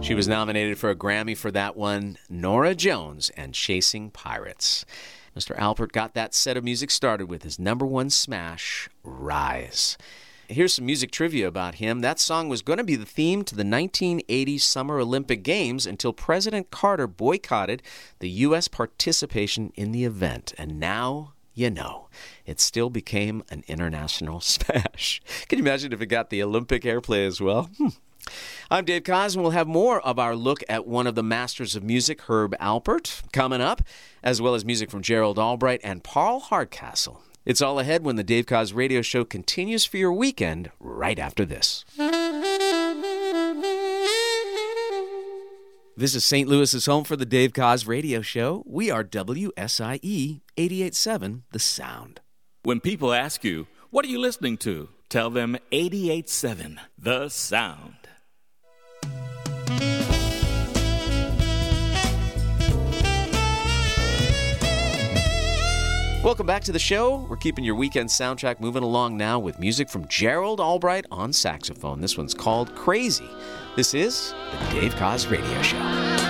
She was nominated for a Grammy for that one, Norah Jones and Chasing Pirates. Mr. Alpert got that set of music started with his number one smash, Rise. Here's some music trivia about him. That song was going to be the theme to the 1980 Summer Olympic Games until President Carter boycotted the U.S. participation in the event. And now you know, it still became an international smash. Can you imagine if it got the Olympic airplay as well? I'm Dave Koz, and we'll have more of our look at one of the masters of music, Herb Alpert, coming up, as well as music from Gerald Albright and Paul Hardcastle. It's all ahead when the Dave Koz Radio Show continues for your weekend right after this. This is St. Louis's home for the Dave Koz Radio Show. We are WSIE 88.7 The Sound. When people ask you, what are you listening to? Tell them 88.7 The Sound. Welcome back to the show. We're keeping your weekend soundtrack moving along now with music from Gerald Albright on saxophone. This one's called Crazy. This is the Dave Koz Radio Show.